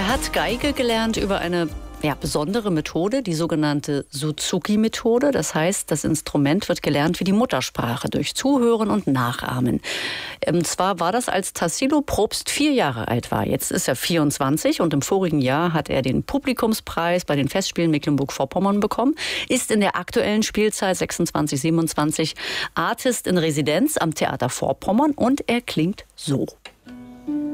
Er hat Geige gelernt über eine besondere Methode, die sogenannte Suzuki-Methode. Das heißt, das Instrument wird gelernt wie die Muttersprache, durch Zuhören und Nachahmen. Zwar war das, als Tassilo Probst 4 Jahre alt war. Jetzt ist er 24 und im vorigen Jahr hat er den Publikumspreis bei den Festspielen Mecklenburg-Vorpommern bekommen, ist in der aktuellen Spielzeit 26/27 Artist in Residenz am Theater Vorpommern und er klingt so.